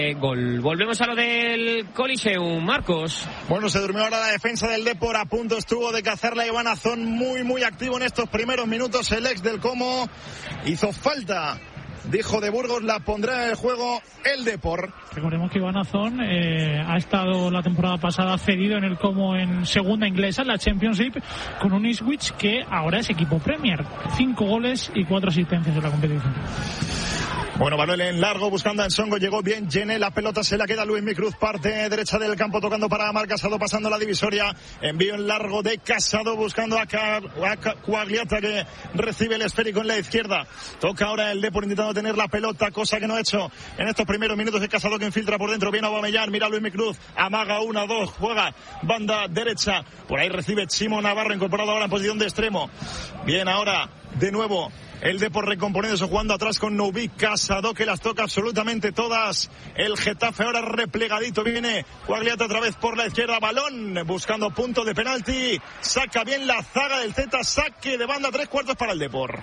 Gol. Volvemos a lo del Coliseum, Marcos. Bueno, se durmió ahora la defensa del Depor, a punto estuvo de cazarla Iván Azón, muy activo en estos primeros minutos. El ex del Como hizo falta, dijo de Burgos, la pondrá en el juego el Depor. Recordemos que Iván Azón ha estado la temporada pasada cedido en el Como en segunda inglesa, en la Championship, con un Ipswich que ahora es equipo Premier. 5 goles y 4 asistencias en la competición. Bueno, balón en largo, buscando a Ensongo, llegó bien Gene, la pelota se la queda Luis Micruz, parte derecha del campo, tocando para Marc Casado, pasando la divisoria, envío en largo de Casado, buscando a Quagliata, que recibe el esférico en la izquierda, toca ahora el Depor intentando tener la pelota, cosa que no ha hecho en estos primeros minutos. Es Casado que infiltra por dentro, viene Aubameyang, mira a Luis Micruz, amaga 1-2, juega banda derecha, por ahí recibe Chimo Navarro, incorporado ahora en posición de extremo, bien ahora de nuevo el Depor recomponiéndose, jugando atrás con Novi, Casado, que las toca absolutamente todas. El Getafe ahora replegadito, viene Quagliata otra vez por la izquierda, balón, buscando punto de penalti, saca bien la zaga del Z, saque de banda, 3/4 para el Depor.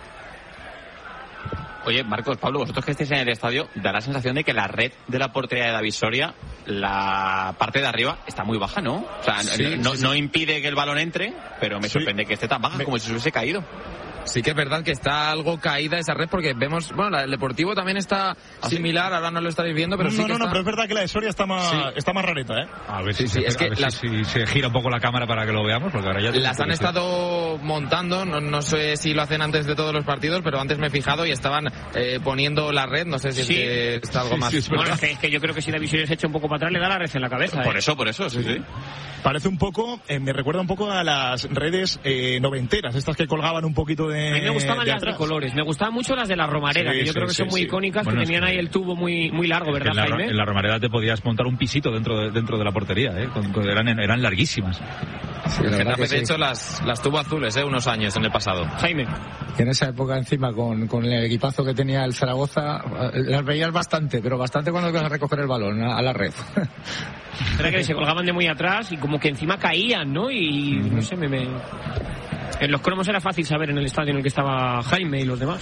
Oye, Marcos, Pablo, vosotros que estéis en el estadio, da la sensación de que la red de la portería de David Soria, la parte de arriba, está muy baja, ¿no? O sea, sí, no impide que el balón entre, pero me sorprende que esté tan baja, como si se hubiese caído. Sí que es verdad que está algo caída esa red, porque vemos, bueno, el Deportivo también está similar, ahora no lo estáis viendo, pero sí que está... pero es verdad que la de Soria está más rareta, ¿eh? A ver si se gira un poco la cámara para que lo veamos, porque ahora ya... Las han estado montando, no sé si lo hacen antes de todos los partidos, pero antes me he fijado y estaban poniendo la red, no sé si es que está algo más... Bueno, es que yo creo que si David Soria se echa un poco para atrás, le da la red en la cabeza. Por eso, sí. Parece un poco, me recuerda un poco a las redes noventeras, estas que colgaban un poquito de... A mí me gustaban las de colores, me gustaban mucho las de la Romareda, que yo creo que son muy icónicas, bueno, que tenían ahí el tubo muy largo, ¿verdad, Jaime? En la Romareda te podías montar un pisito dentro de la portería, eran larguísimas. Sí, el Getafe, de hecho, las tuvo azules, unos años en el pasado. Jaime. Que en esa época, encima, con el equipazo que tenía el Zaragoza, las veías bastante, pero bastante cuando ibas a recoger el balón a la red. Era que se colgaban de muy atrás y como que encima caían, ¿no? Y no sé, en los cromos era fácil saber en el estadio en el que estaba Jaime y los demás.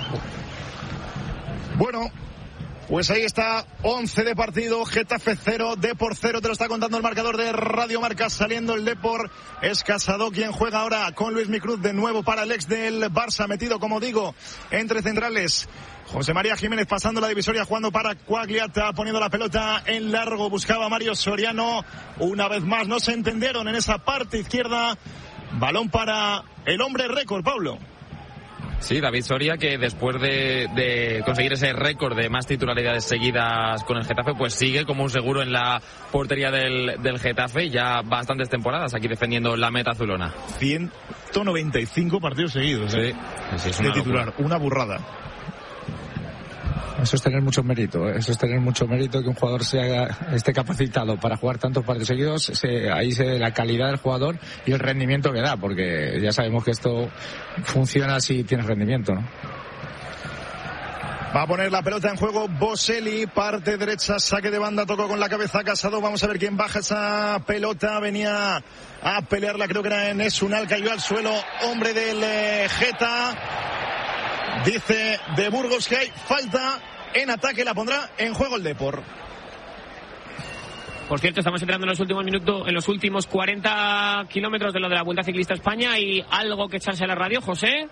Bueno, pues ahí está, 11 de partido, Getafe 0, Depor 0, te lo está contando el marcador de Radio Marca, saliendo el Depor, es Casado quien juega ahora con Luis Micruz de nuevo para el ex del Barça, metido, como digo, entre centrales. José María Jiménez pasando la divisoria, jugando para Quagliata, poniendo la pelota en largo, buscaba a Mario Soriano, una vez más no se entendieron en esa parte izquierda, balón para el hombre récord, Pablo. Sí, David Soria, que después de conseguir ese récord de más titularidades seguidas con el Getafe, pues sigue como un seguro en la portería del Getafe, ya bastantes temporadas aquí defendiendo la meta azulona. 195 partidos seguidos, sí, es una de titular, locura. Una burrada. Eso es tener mucho mérito, que un jugador esté capacitado para jugar tantos partidos seguidos. Ahí se ve la calidad del jugador y el rendimiento que da, porque ya sabemos que esto funciona si tienes rendimiento, ¿no? Va a poner la pelota en juego Boselli, parte derecha, saque de banda, tocó con la cabeza Casado, vamos a ver quién baja esa pelota, venía a pelearla, creo que era en Esunal, cayó al suelo, hombre del Geta, dice de Burgos que hay falta en ataque, la pondrá en juego el Depor. Por cierto, estamos entrando en los últimos minutos, en los últimos 40 kilómetros de lo de la Vuelta Ciclista España. ¿Hay algo que echarse a la radio, José?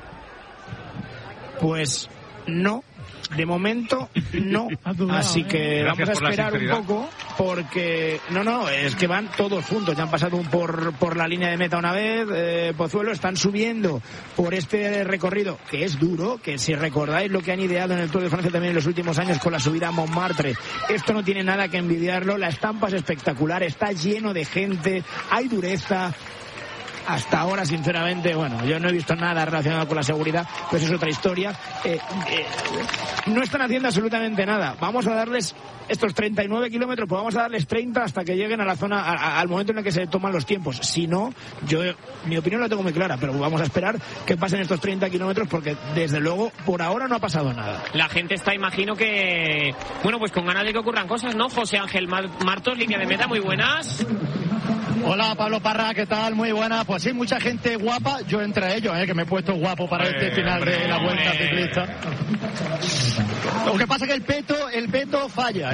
Pues no, de momento no, así que vamos a esperar un poco, porque es que van todos juntos, ya han pasado por la línea de meta una vez, Pozuelo, están subiendo por este recorrido que es duro, que si recordáis lo que han ideado en el Tour de Francia también en los últimos años con la subida a Montmartre, esto no tiene nada que envidiarlo, la estampa es espectacular, está lleno de gente, hay dureza. Hasta ahora, sinceramente, bueno, yo no he visto nada relacionado con la seguridad, pues es otra historia. No están haciendo absolutamente nada. Vamos a darles estos 39 kilómetros, pues vamos a darles 30 hasta que lleguen a la zona, al momento en el que se toman los tiempos. Si no, mi opinión la tengo muy clara, pero vamos a esperar que pasen estos 30 kilómetros porque, desde luego, por ahora no ha pasado nada. La gente está, imagino que, bueno, pues con ganas de que ocurran cosas, ¿no? José Ángel Martos, línea de meta, muy buenas. Hola, Pablo Parra, ¿qué tal? Muy buena. Pues sí, mucha gente guapa, yo entre ellos, que me he puesto guapo para este final de la Vuelta Ciclista. Lo que pasa es que el peto falla.